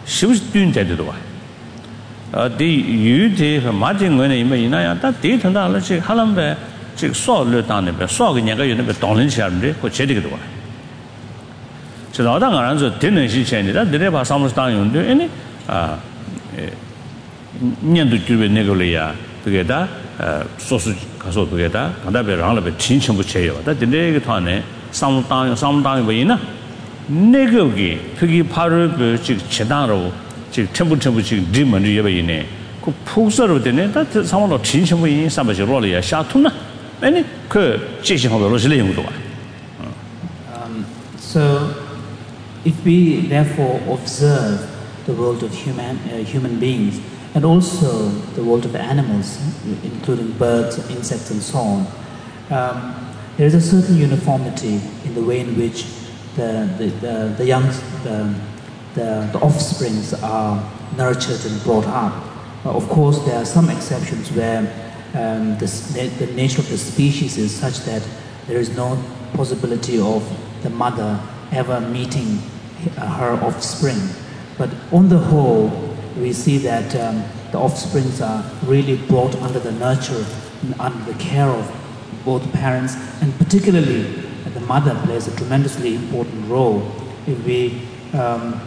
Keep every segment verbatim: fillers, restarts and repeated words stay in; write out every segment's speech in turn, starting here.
shivs doing that do uh the you the margin when you may na that date and all che halam be che so le dan ne be so ge nya ge yu ne be dong len xia de ko che de ge do这老当然是天人是前的，但这把上面当用的，哎啊，年度就被那个了呀，这个的呃，说是可说这个的，刚才别让了别亲情不切哟，但这个团呢，上面当用上面当用不一呢，那个给飞机爬入别这个其他路，这个全部全部这个地门的也不一呢，个铺设路的呢，但这上面了亲情不一，上面就落了呀，下土呢，哎呢，可这些好多都是内容多啊， 嗯 ，so. If we therefore observe the world of human, uh, human beings and also the world of animals, including birds, insects and so on, um, there is a certain uniformity in the way in which the, the, the, the young, the, the, the offsprings are nurtured and brought up. Uh, of course, there are some exceptions where um, the, the nature of the species is such that there is no possibility of the mother ever meeting her offspring. But on the whole, we see that um, the offsprings are really brought under the nurture and under the care of both parents, and particularly the mother plays a tremendously important role. If we um,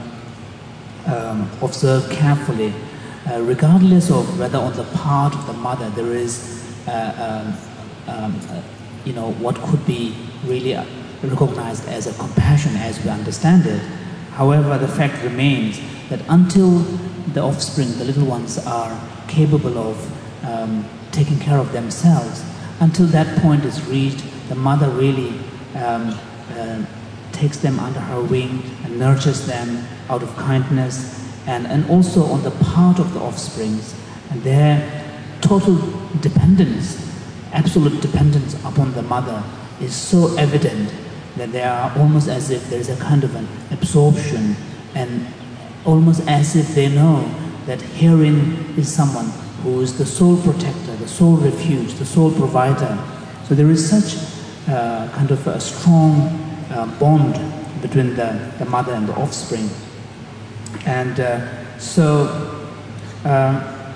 um, observe carefully, uh, regardless of whether on the part of the mother there is, uh, um, um, uh, you know, what could be really recognized as a compassion as we understand it. However, the fact remains that until the offspring, the little ones, are capable of um, taking care of themselves, until that point is reached, the mother really um, uh, takes them under her wing and nurtures them out of kindness, and, and also on the part of the offsprings, and their total dependence, absolute dependence upon the mother is so evident that they are almost as if there is a kind of an absorption, and almost as if they know that herein is someone who is the sole protector, the sole refuge, the sole provider. So there is such uh, kind of a strong uh, bond between the, the mother and the offspring. And uh, so, uh,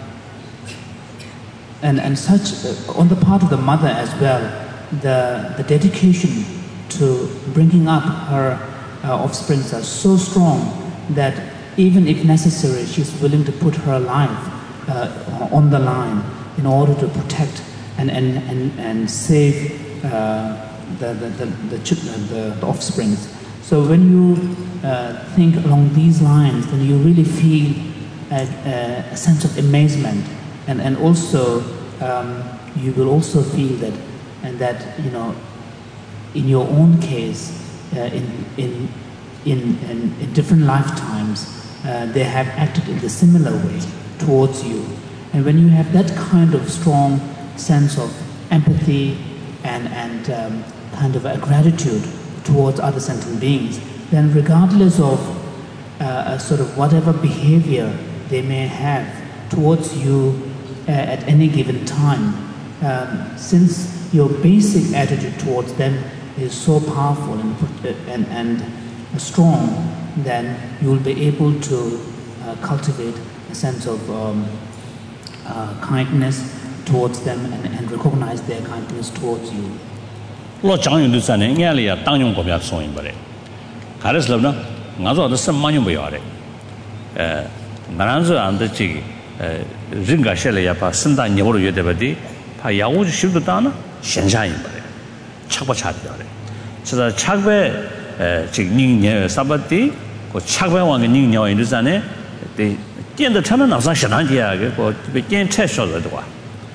and, and such, uh, on the part of the mother as well, the, the dedication to bringing up her uh, offsprings are so strong that even if necessary, she's willing to put her life uh, on the line in order to protect and, and, and, and save uh, the, the, the, the, the, the offsprings. So when you uh, think along these lines, then you really feel a, a sense of amazement, and, and also um, you will also feel that, and that, you know, in your own case, uh, in, in, in, in, in different lifetimes, uh, they have acted in a similar way towards you. And when you have that kind of strong sense of empathy and, and um, kind of a gratitude towards other sentient beings, then regardless of uh, a sort of whatever behavior they may have towards you uh, at any given time, um, since your basic attitude towards them is so powerful and, and, and strong, then you will be able to uh, cultivate a sense of um, uh, kindness towards them and, and recognize their kindness towards you. Lo chang yun du san ne ngai le ya tang yong ko bya song yin ba le ga le slo na nga zo de sem ma yong ba ya le eh nga ran zo an de ji eh rin ga she le ya pa sin da nye bo yue de ba di pa ya wu ji shi du da na xian sha yin ba le chak ba cha de ya le so da chak ba eh ji ning nye sa ba di ko chak ba wang ge ning nye yin du san ne de dian de cha na na san xian dan dia ge ko be dian che sho de wa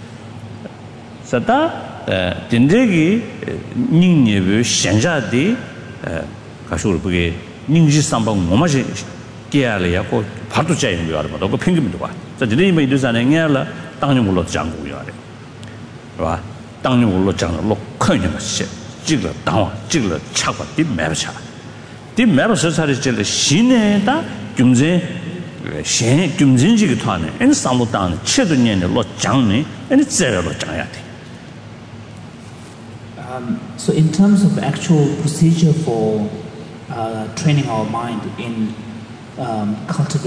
so da呃，真正的人业为现下的呃，他说了不给人事上班我们是第二类呀，个怕都这样子的嘛，都个偏见的吧。这这里面就是呢，人了当年我老讲过呀的，是吧？当年我老讲了，老看见了些，这个当晚这个吃法的买不起，的买不起才是这个新的的军人，现军人这个团呢，人上路当的七多年的老讲呢，人这个老讲呀的。 Um, so in terms of actual procedure for uh, training our mind in um, cultivating